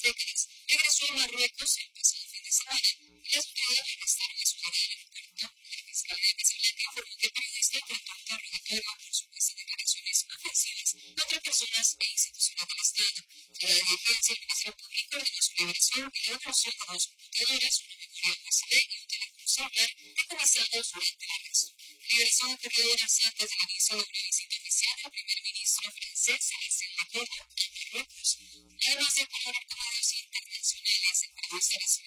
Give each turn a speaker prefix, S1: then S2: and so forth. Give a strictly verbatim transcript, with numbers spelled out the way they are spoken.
S1: décadas. Regresó a Marruecos el pasado fin de semana y las autoridades arrestaron a su marido en Cartón. La Fiscalía de Casablanca informó que el periodista intentó interrogatorio por supuestas declaraciones ofensivas contra personas e instituciones del Estado. La diligencia del Ministerio Público ordenó su liberación y la devolución de dos computadoras, una memoria U S B y un teléfono celular decomisados durante el arresto. La liberación ocurrió horas antes del inicio de una visita oficial del primer ministro francés Sebastián Lecornu a Marruecos. Además de colaborar con medios internacionales, el periodista recibió